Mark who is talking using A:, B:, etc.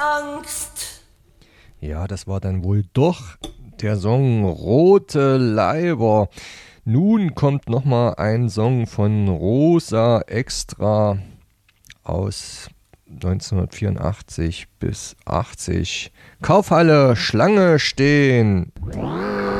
A: Angst.
B: Ja, das war dann wohl doch der Song Rote Leiber. Nun kommt nochmal ein Song von Rosa Extra aus 1984 bis 80. Kaufhalle, Schlange stehen.